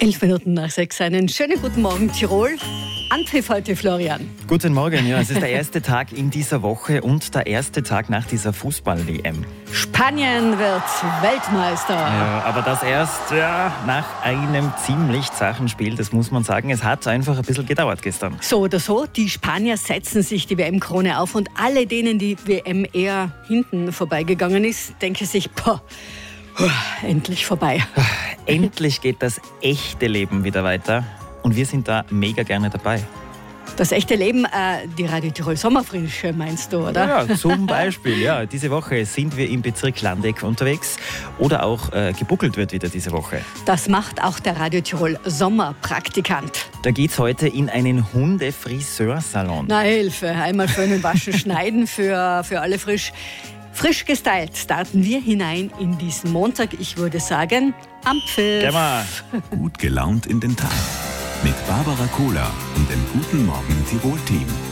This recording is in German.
6:11. Einen schönen guten Morgen, Tirol. Anpfiff heute, Florian. Guten Morgen, ja, es ist der erste Tag in dieser Woche und der erste Tag nach dieser Fußball-WM. Spanien wird Weltmeister. Ja, aber das erst nach einem ziemlich zachen Spiel, das muss man sagen. Es hat einfach ein bisschen gedauert gestern. So oder so, die Spanier setzen sich die WM-Krone auf und alle, denen die WM eher hinten vorbeigegangen ist, denken sich, endlich vorbei. Endlich geht das echte Leben wieder weiter und wir sind da mega gerne dabei. Das echte Leben, die Radio Tirol Sommerfrische meinst du, oder? Ja, zum Beispiel. Ja, diese Woche sind wir im Bezirk Landeck unterwegs oder auch gebuckelt wird wieder diese Woche. Das macht auch der Radio Tirol Sommerpraktikant. Da geht's heute in einen Hundefriseursalon. Na Hilfe, einmal föhnen, waschen, schneiden für alle frisch gestylt. Starten wir hinein in diesen Montag. Ich würde sagen, Anpfiff. Gut gelaunt in den Tag. Mit Barbara Kohler und dem Guten Morgen Tirol-Team.